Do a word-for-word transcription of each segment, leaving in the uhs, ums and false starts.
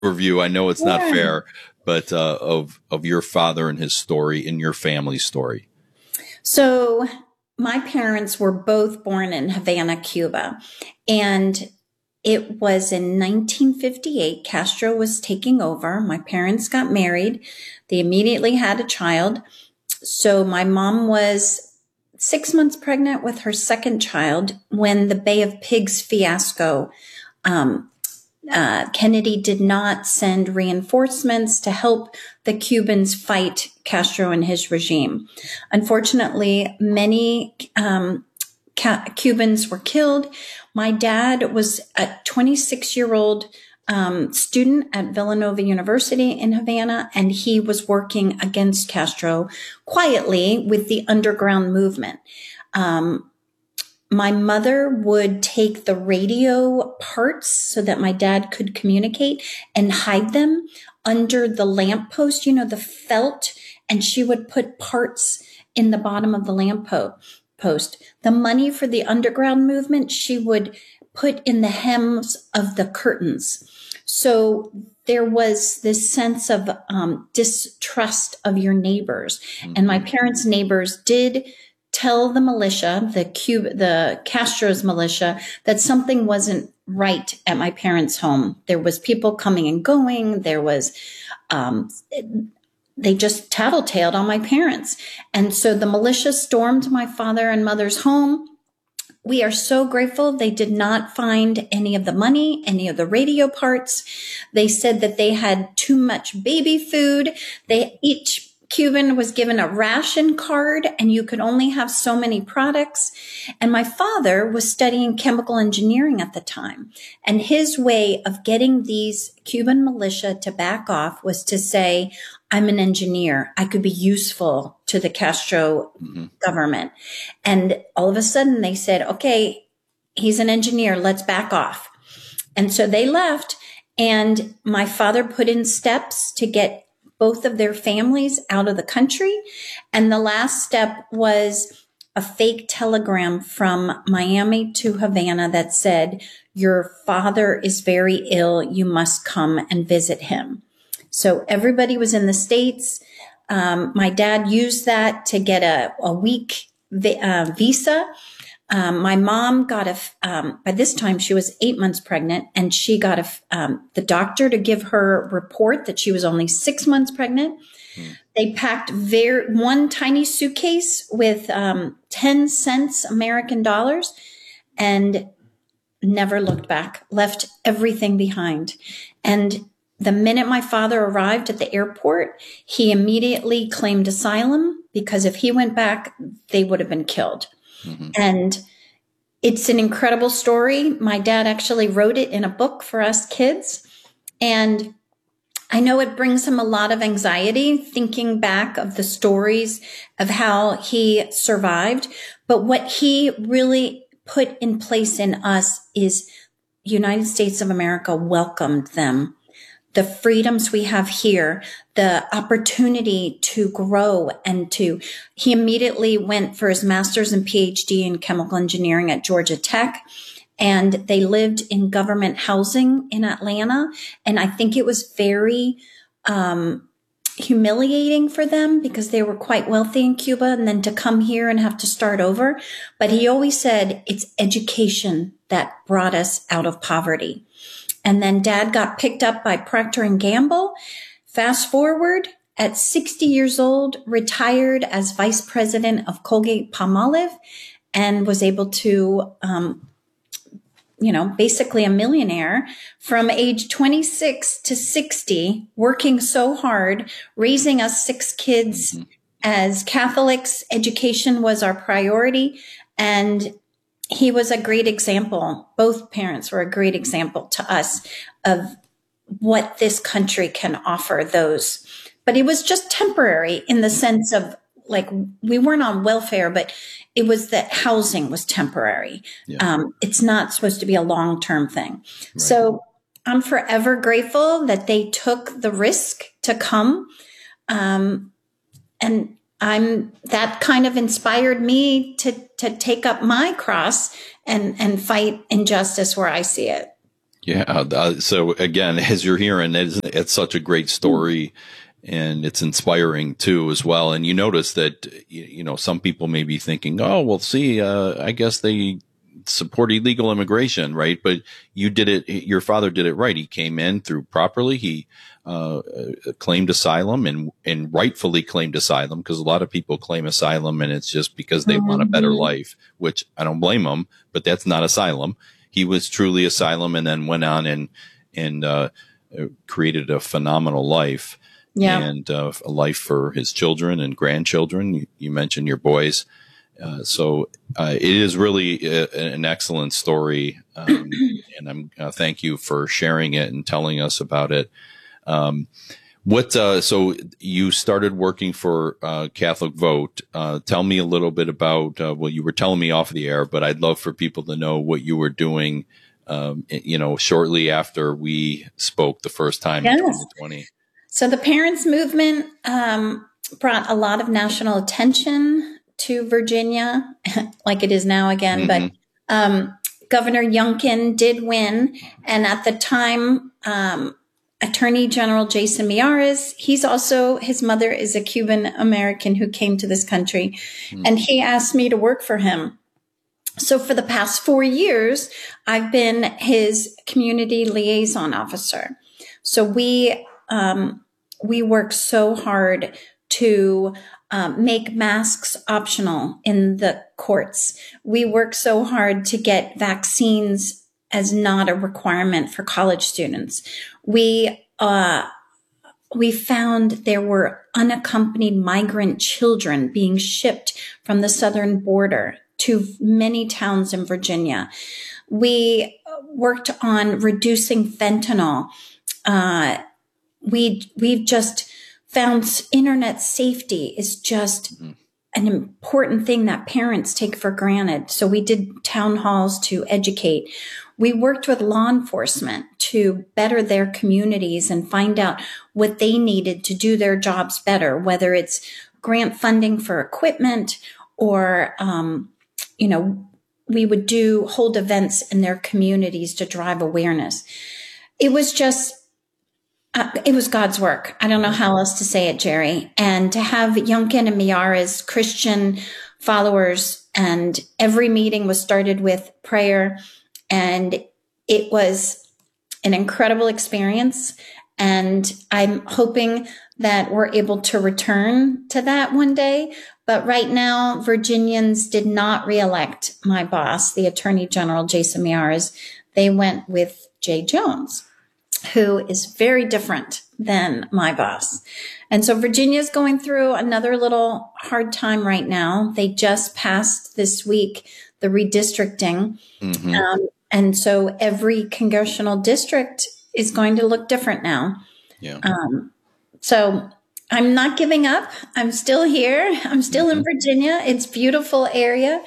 overview. I know it's not Yeah. fair, but uh, of of your father and his story and your family story. So my parents were both born in Havana, Cuba, and it was in nineteen fifty-eight. Castro was taking over. My parents got married. They immediately had a child. So my mom was six months pregnant with her second child when the Bay of Pigs fiasco. Um, uh, Kennedy did not send reinforcements to help the Cubans fight Castro and his regime. Unfortunately, many um, Ca- Cubans were killed. My dad was a twenty-six-year-old um, student at Villanova University in Havana, and he was working against Castro quietly with the underground movement. Um, my mother would take the radio parts so that my dad could communicate and hide them under the lamppost, you know, the felt, and she would put parts in the bottom of the lamppost. Post. The money for the underground movement, she would put in the hems of the curtains. So there was this sense of um, distrust of your neighbors. Mm-hmm. And my parents' neighbors did tell the militia, the Cuba, the Castro's militia, that something wasn't right at my parents' home. There was people coming and going. There was, um, it, they just tattletaled on my parents. And so the militia stormed my father and mother's home. We are so grateful they did not find any of the money, any of the radio parts. They said that they had too much baby food. They each Cuban was given a ration card and you could only have so many products. And my father was studying chemical engineering at the time. And his way of getting these Cuban militia to back off was to say, I'm an engineer. I could be useful to the Castro mm-hmm. government. And all of a sudden they said, okay, he's an engineer. Let's back off. And so they left. And my father put in steps to get both of their families out of the country. And the last step was a fake telegram from Miami to Havana that said, your father is very ill. You must come and visit him. So everybody was in the States. Um, my dad used that to get a, a week vi- uh, visa. Um, my mom got a, um, by this time she was eight months pregnant and she got a, um, the doctor to give her report that she was only six months pregnant. Mm. They packed very, one tiny suitcase with, um, ten cents American dollars and never looked back, left everything behind. And the minute my father arrived at the airport, he immediately claimed asylum because if he went back, they would have been killed. Mm-hmm. And it's an incredible story. My dad actually wrote it in a book for us kids. And I know it brings him a lot of anxiety thinking back of the stories of how he survived. But what he really put in place in us is United States of America welcomed them. The freedoms we have here, the opportunity to grow and to, he immediately went for his master's and P H D in chemical engineering at Georgia Tech. And they lived in government housing in Atlanta. And I think it was very, um, humiliating for them because they were quite wealthy in Cuba and then to come here and have to start over. But he always said it's education that brought us out of poverty. And then dad got picked up by Procter and Gamble. Fast forward, at sixty years old, retired as vice president of Colgate-Palmolive and was able to, um, you know, basically a millionaire from age twenty-six to sixty, working so hard, raising us six kids mm-hmm. as Catholics. Education was our priority. And he was a great example. Both parents were a great example to us of what this country can offer those. But it was just temporary in the sense of like, we weren't on welfare, but it was that housing was temporary. Yeah. Um, it's not supposed to be a long-term thing. Right. So I'm forever grateful that they took the risk to come. Um, and I'm, that kind of inspired me to, to take up my cross and, and fight injustice where I see it. Yeah. Uh, so again, as you're hearing, it's, it's such a great story, and it's inspiring too, as well. And you notice that, you know, some people may be thinking, oh, well, see, uh, I guess they support illegal immigration, right? But you did it, your father did it right. He came in through properly. He, uh, claimed asylum and, and rightfully claimed asylum, because a lot of people claim asylum and it's just because they mm-hmm. want a better life, which I don't blame them, but that's not asylum. He was truly asylum, and then went on and, and, uh, created a phenomenal life. Yeah. And, uh, a life for his children and grandchildren. You, you mentioned your boys. Uh, so, uh, it is really a, an excellent story. Um, and I'm, uh, thank you for sharing it and telling us about it. Um, what, uh, so you started working for, uh, Catholic Vote. Uh, tell me a little bit about, uh, well, you were telling me off the air, but I'd love for people to know what you were doing, um, you know, shortly after we spoke the first time yes. in twenty twenty. So the parents' movement, um, brought a lot of national attention to Virginia, like it is now again, mm-hmm. but, um, Governor Youngkin did win. And at the time, um, Attorney General Jason Miyares, he's also, his mother is a Cuban American who came to this country, mm. and he asked me to work for him. So for the past four years, I've been his community liaison officer. So we, um, we work so hard to um, make masks optional in the courts. We work so hard to get vaccines as not a requirement for college students. We, uh, we found there were unaccompanied migrant children being shipped from the southern border to many towns in Virginia. We worked on reducing fentanyl. Uh, we, we've just found internet safety is just mm-hmm. an important thing that parents take for granted. So we did town halls to educate. We worked with law enforcement to better their communities and find out what they needed to do their jobs better, whether it's grant funding for equipment or, um, you know, we would do hold events in their communities to drive awareness. It was just, uh, it was God's work. I don't know how else to say it, Jerry. And to have Youngkin and Miyares, Christian followers, and every meeting was started with prayer. And it was an incredible experience. And I'm hoping that we're able to return to that one day. But right now, Virginians did not reelect my boss, the Attorney General, Jason Miyares. They went with Jay Jones, who is very different than my boss. And so Virginia's going through another little hard time right now. They just passed this week the redistricting. Mm-hmm. Um, And so every congressional district is going to look different now. Yeah. Um, so I'm not giving up. I'm still here. I'm still mm-hmm. in Virginia. It's a beautiful area.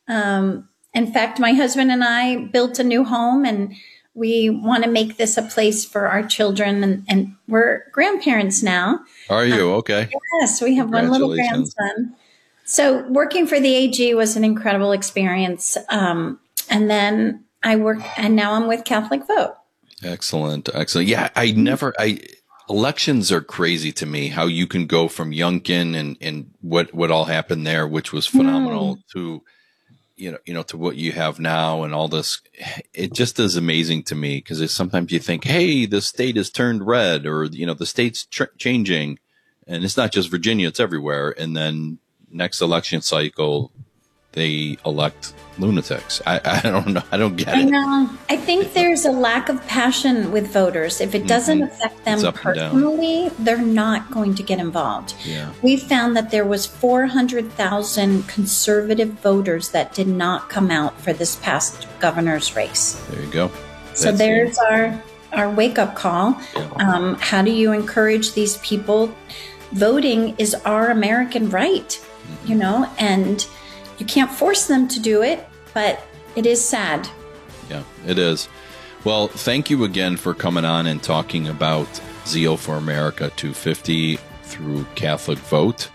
Um, in fact, my husband and I built a new home, and we want to make this a place for our children. And, and we're grandparents now. Are you? Um, okay. Yes, we have one little grandson. So working for the A G was an incredible experience. Um, and then I work, and now I'm with Catholic Vote. Excellent. Excellent. Yeah. I never, I, elections are crazy to me, how you can go from Youngkin and, and what, what all happened there, which was phenomenal, mm. to, you know, you know, to what you have now and all this. It just is amazing to me, because sometimes you think, hey, the state has turned red, or, you know, the state's tr- changing, and it's not just Virginia, it's everywhere. And then next election cycle, they elect lunatics. I, I don't know. I don't get it. I know. I think there's a lack of passion with voters. If it doesn't mm-hmm. affect them personally, they're not going to get involved. Yeah. We found that there was four hundred thousand conservative voters that did not come out for this past governor's race. There you go. So That's there's it. our our wake-up call. Yeah. Um, how do you encourage these people? Voting is our American right, mm-hmm. you know, and you can't force them to do it, but it is sad. Yeah, it is. Well, thank you again for coming on and talking about Zeal for America two fifty through Catholic Vote.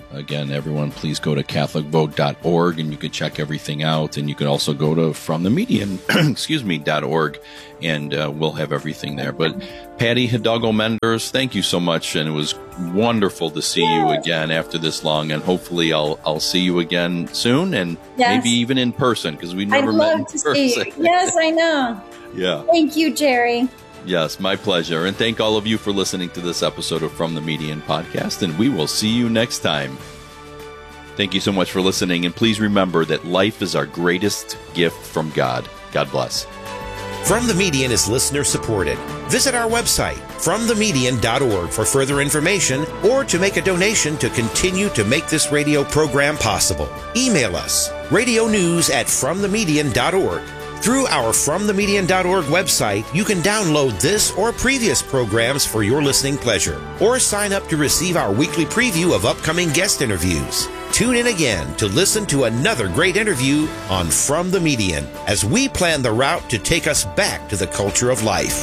again, everyone, please go to catholic vote dot org and you can check everything out. And you can also go to from the median, excuse me, dot org, and uh, we'll have everything there. But Patty Hidalgo Menders, thank you so much. And it was wonderful to see you again after this long. And hopefully I'll I'll see you again soon, and yes. maybe even in person, because we never I'd met love in to person. See you. Yes, I know. Yeah. Thank you, Jerry. Yes, my pleasure. And thank all of you for listening to this episode of From the Median Podcast, and we will see you next time. Thank you so much for listening, and please remember that life is our greatest gift from God. God bless. From the Median is listener supported. Visit our website, from the median dot org, for further information or to make a donation to continue to make this radio program possible. Email us, radio news at from the median dot org. Through our from the median dot org website, you can download this or previous programs for your listening pleasure, or sign up to receive our weekly preview of upcoming guest interviews. Tune in again to listen to another great interview on From the Median as we plan the route to take us back to the culture of life.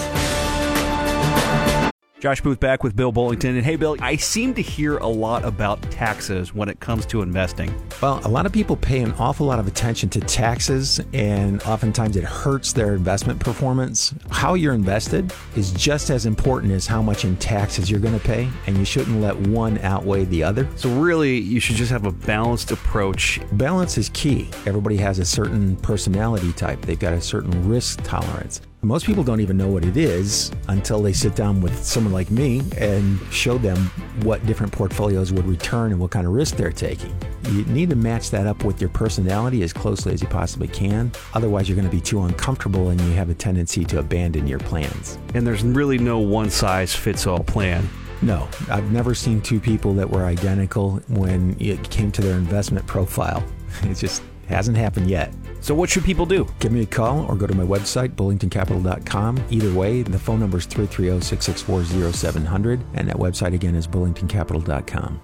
Josh Booth back with Bill Bullington. And hey, Bill, I seem to hear a lot about taxes when it comes to investing. Well, a lot of people pay an awful lot of attention to taxes, and oftentimes it hurts their investment performance. How you're invested is just as important as how much in taxes you're going to pay, and you shouldn't let one outweigh the other. So really, you should just have a balanced approach. Balance is key. Everybody has a certain personality type. They've got a certain risk tolerance. Most people don't even know what it is until they sit down with someone like me and show them what different portfolios would return and what kind of risk they're taking. You need to match that up with your personality as closely as you possibly can. Otherwise, you're going to be too uncomfortable and you have a tendency to abandon your plans. And there's really no one-size-fits-all plan. No, I've never seen two people that were identical when it came to their investment profile. It just hasn't happened yet. So what should people do? Give me a call or go to my website, bullington capital dot com. Either way, the phone number is three three zero, six six four, zero seven zero zero, and that website again is bullington capital dot com.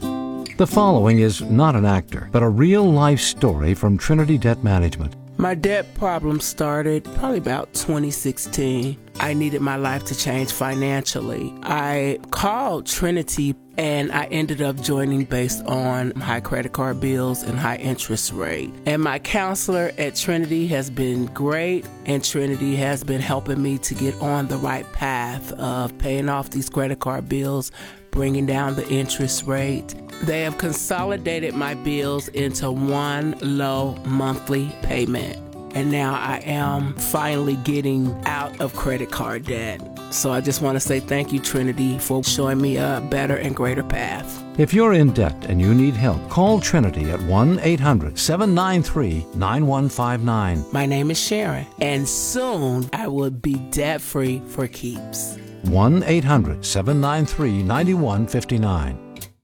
The following is not an actor, but a real-life story from Trinity Debt Management. My debt problem started probably about twenty sixteen. I needed my life to change financially. I called Trinity and I ended up joining based on high credit card bills and high interest rate. And my counselor at Trinity has been great, and Trinity has been helping me to get on the right path of paying off these credit card bills, bringing down the interest rate. They have consolidated my bills into one low monthly payment. And now I am finally getting out of credit card debt. So I just want to say thank you, Trinity, for showing me a better and greater path. If you're in debt and you need help, call Trinity at one eight hundred, seven nine three, nine one five nine. My name is Sharon, and soon I will be debt-free for keeps. one eight hundred, seven nine three, nine one five nine.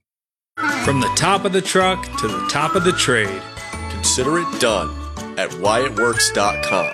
From the top of the truck to the top of the trade. Consider it done at Wyatt Works dot com.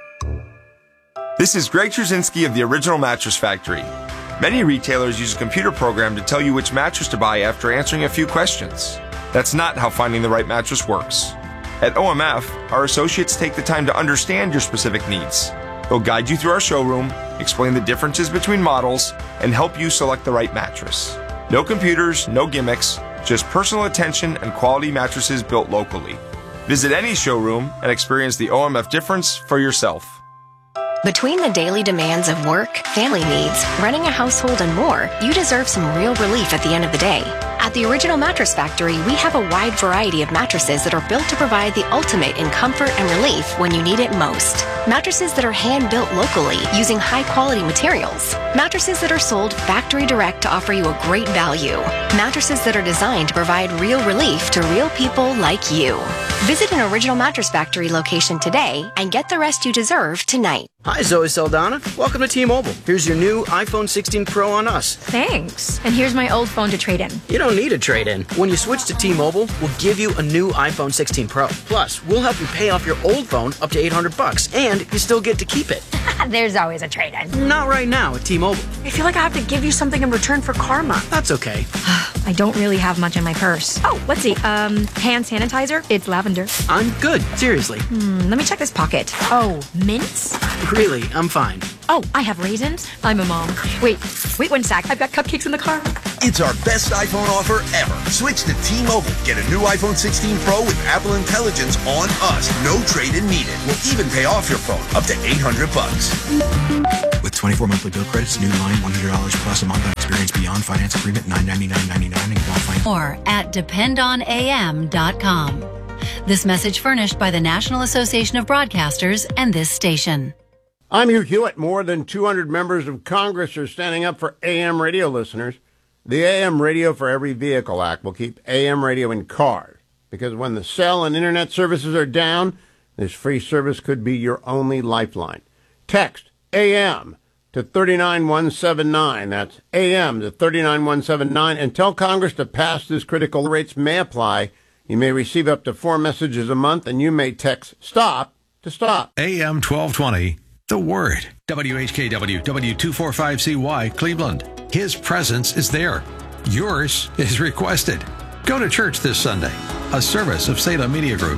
This is Greg Trzynski of the Original Mattress Factory. Many retailers use a computer program to tell you which mattress to buy after answering a few questions. That's not how finding the right mattress works. At O M F, our associates take the time to understand your specific needs. They'll guide you through our showroom, explain the differences between models, and help you select the right mattress. No computers, no gimmicks, just personal attention and quality mattresses built locally. Visit any showroom and experience the O M F difference for yourself. Between the daily demands of work, family needs, running a household, and more, you deserve some real relief at the end of the day. At the Original Mattress Factory, we have a wide variety of mattresses that are built to provide the ultimate in comfort and relief when you need it most. Mattresses that are hand-built locally using high-quality materials. Mattresses that are sold factory direct to offer you a great value. Mattresses that are designed to provide real relief to real people like you. Visit an Original Mattress Factory location today and get the rest you deserve tonight. Hi, Zoe Saldana. Welcome to T-Mobile. Here's your new iPhone sixteen Pro on us. Thanks. And here's my old phone to trade in. You don't need a trade-in. When you switch to T-Mobile, we'll give you a new iPhone sixteen Pro. Plus, we'll help you pay off your old phone up to eight hundred bucks, and you still get to keep it. There's always a trade-in. Not right now at T-Mobile. I feel like I have to give you something in return for karma. That's okay. I don't really have much in my purse. Oh, let's see. Um, hand sanitizer. It's lavender. I'm good. Seriously. Hmm, let me check this pocket. Oh, mints? Really, I'm fine. Oh, I have raisins. I'm a mom. Wait, wait one sec. I've got cupcakes in the car. It's our best iPhone offer ever. Switch to T-Mobile. Get a new iPhone sixteen Pro with Apple Intelligence on us. No trade-in needed. We'll even pay off your phone up to eight hundred bucks. With twenty-four monthly bill credits, new line one hundred dollars plus a month on experience beyond finance agreement nine ninety-nine ninety-nine and qualifying. Or at depend on A M dot com. This message furnished by the National Association of Broadcasters and this station. I'm Hugh Hewitt. More than two hundred members of Congress are standing up for A M radio listeners. The A M Radio for Every Vehicle Act will keep A M radio in cars, because when the cell and internet services are down, this free service could be your only lifeline. Text A M to three nine one seven nine. That's A M to three nine one seven nine. And tell Congress to pass this critical. Rates may apply. You may receive up to four messages a month, and you may text STOP to stop. A M twelve twenty, The Word. W H K W, W two forty-five C Y, Cleveland. His presence is there. Yours is requested. Go to church this Sunday. A service of Salem Media Group.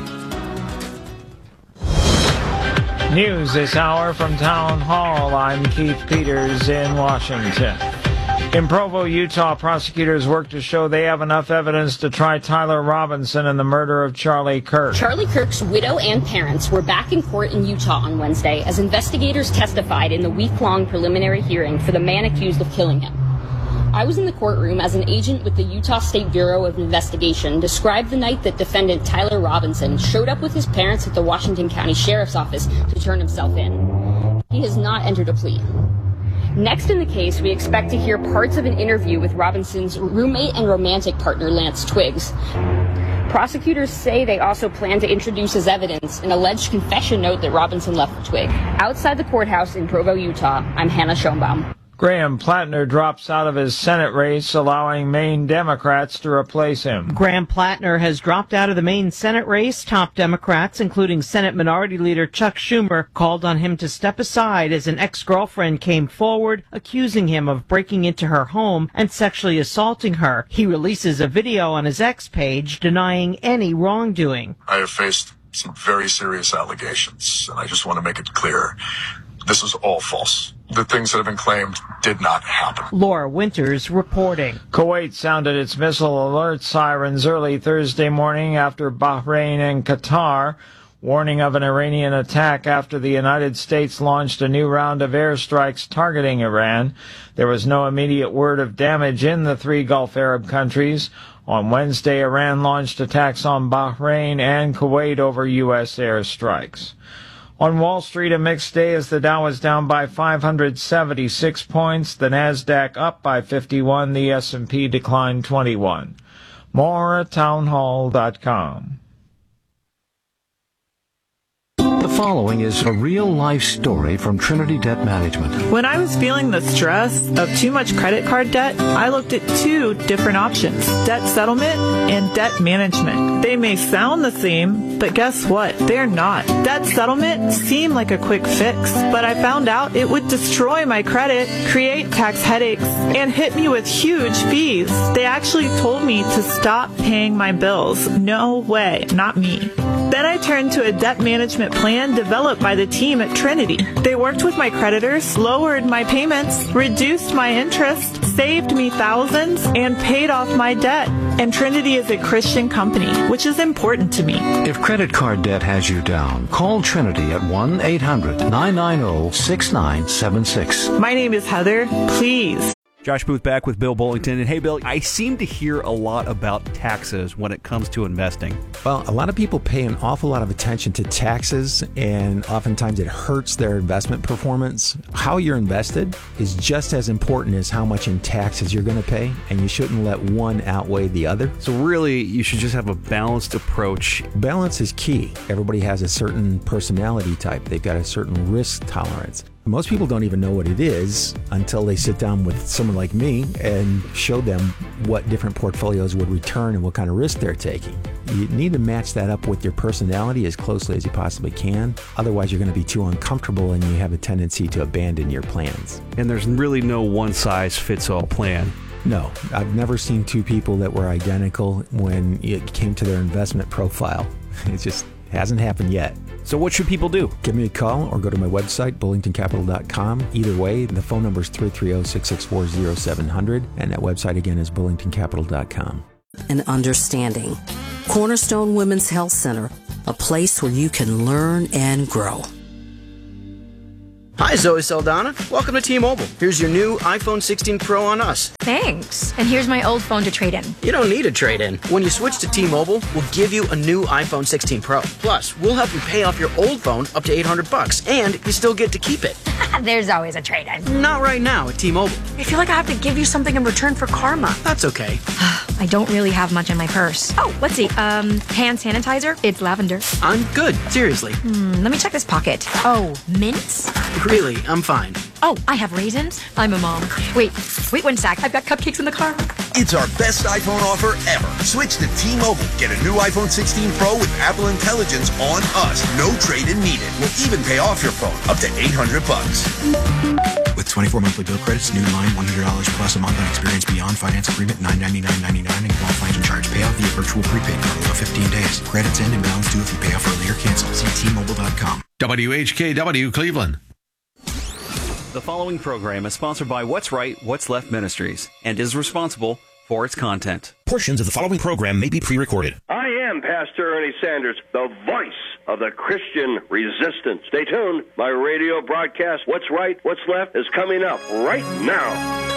News this hour from Town Hall. I'm Keith Peters in Washington. In Provo, Utah, prosecutors work to show they have enough evidence to try Tyler Robinson in the murder of Charlie Kirk. Charlie Kirk's widow and parents were back in court in Utah on Wednesday as investigators testified in the week-long preliminary hearing for the man accused of killing him. I was in the courtroom as an agent with the Utah State Bureau of Investigation described the night that defendant Tyler Robinson showed up with his parents at the Washington County Sheriff's Office to turn himself in. He has not entered a plea. Next in the case, we expect to hear parts of an interview with Robinson's roommate and romantic partner, Lance Twiggs. Prosecutors say they also plan to introduce as evidence an alleged confession note that Robinson left for Twigg. Outside the courthouse in Provo, Utah, I'm Hannah Schoenbaum. Graham Plattner drops out of his Senate race, allowing Maine Democrats to replace him. Graham Plattner has dropped out of the Maine Senate race. Top Democrats, including Senate Minority Leader Chuck Schumer, called on him to step aside as an ex-girlfriend came forward, accusing him of breaking into her home and sexually assaulting her. He releases a video on his X page denying any wrongdoing. I have faced some very serious allegations, and I just want to make it clear. This is all false. The things that have been claimed did not happen. Laura Winters reporting. Kuwait sounded its missile alert sirens early Thursday morning after Bahrain and Qatar, warning of an Iranian attack after the United States launched a new round of airstrikes targeting Iran. There was no immediate word of damage in the three Gulf Arab countries. On Wednesday, Iran launched attacks on Bahrain and Kuwait over U S airstrikes. On Wall Street, a mixed day as the Dow was down by five hundred seventy-six points, the Nasdaq up by fifty-one, the S and P declined twenty-one. More at townhall dot com. The following is a real-life story from Trinity Debt Management. When I was feeling the stress of too much credit card debt, I looked at two different options, debt settlement and debt management. They may sound the same, but guess what? They're not. Debt settlement seemed like a quick fix, but I found out it would destroy my credit, create tax headaches, and hit me with huge fees. They actually told me to stop paying my bills. No way, not me. Then I turned to a debt management plan developed by the team at Trinity. They worked with my creditors, lowered my payments, reduced my interest, saved me thousands, and paid off my debt. And Trinity is a Christian company, which is important to me. If credit card debt has you down, call Trinity at one eight hundred nine nine zero six nine seven six. My name is Heather. Please. Josh Booth back with Bill Bullington. And hey, Bill, I seem to hear a lot about taxes when it comes to investing. Well, a lot of people pay an awful lot of attention to taxes, and oftentimes it hurts their investment performance. How you're invested is just as important as how much in taxes you're going to pay, and you shouldn't let one outweigh the other. So really, you should just have a balanced approach. Balance is key. Everybody has a certain personality type. They've got a certain risk tolerance. Most people don't even know what it is until they sit down with someone like me and show them what different portfolios would return and what kind of risk they're taking. You need to match that up with your personality as closely as you possibly can. Otherwise, you're going to be too uncomfortable and you have a tendency to abandon your plans. And there's really no one-size-fits-all plan. No, I've never seen two people that were identical when it came to their investment profile. It just hasn't happened yet. So what should people do? Give me a call or go to my website, bullington capital dot com. Either way, the phone number is three three zero, six six four, zero seven zero zero, and that website again is bullington capital dot com. And understanding. Cornerstone Women's Health Center, a place where you can learn and grow. Hi, Zoe Saldana. Welcome to T-Mobile. Here's your new iPhone sixteen Pro on us. Thanks. And here's my old phone to trade in. You don't need a trade-in. When you switch to T-Mobile, we'll give you a new iPhone sixteen Pro. Plus, we'll help you pay off your old phone up to eight hundred bucks, and you still get to keep it. There's always a trade-in. Not right now at T-Mobile. I feel like I have to give you something in return for karma. That's okay. I don't really have much in my purse. Oh, let's see. Um, hand sanitizer. It's lavender. I'm good. Seriously. Hmm, let me check this pocket. Oh, mints? Really, I'm fine. Oh, I have raisins. I'm a mom. Wait, wait one sec. I've got cupcakes in the car. It's our best iPhone offer ever. Switch to T-Mobile. Get a new iPhone sixteen Pro with Apple Intelligence on us. No trade-in needed. We'll even pay off your phone up to eight hundred bucks. With twenty-four monthly bill credits, new line one hundred dollars plus a month on experience beyond finance agreement nine ninety-nine ninety-nine and qualifying to charge payout via virtual prepaid card below fifteen days. Credits end and balance due if you pay off early or cancel. See T Mobile dot com. W H K W Cleveland. The following program is sponsored by What's Right, What's Left Ministries and is responsible for its content. Portions of the following program may be pre-recorded. I am Pastor Ernie Sanders, the voice of the Christian resistance. Stay tuned. My radio broadcast, What's Right, What's Left, is coming up right now.